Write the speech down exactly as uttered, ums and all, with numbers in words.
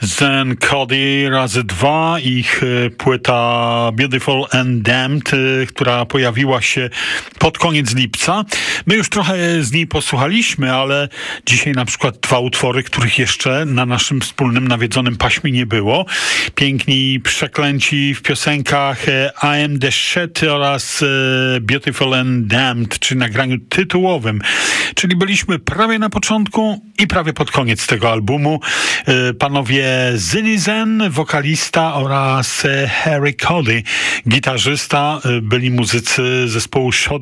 Zen Cody razy dwa, ich płyta Beautiful and Damned, która pojawiła się pod koniec lipca. My już trochę z niej posłuchaliśmy, ale dzisiaj na przykład dwa utwory, których jeszcze na naszym wspólnym nawiedzonym paśmie nie było. Piękni przeklęci w piosenkach I Am The Shit oraz Beautiful and Damned, czy nagraniu tytułowym. Czyli byliśmy prawie na początku i prawie pod koniec tego albumu. Panowie Zynizen, wokalista, oraz Harry Cody, gitarzysta, byli muzycy zespołu Shot